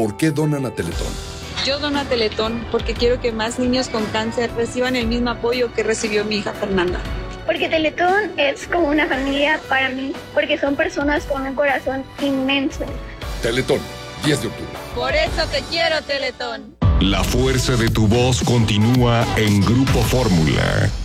¿Por qué donan a Teletón? Yo dono a Teletón porque quiero que más niños con cáncer reciban el mismo apoyo que recibió mi hija Fernanda. Porque Teletón es como una familia para mí, porque son personas con un corazón inmenso. Teletón, 10 de octubre. Por eso te quiero, Teletón. La fuerza de tu voz continúa en Grupo Fórmula.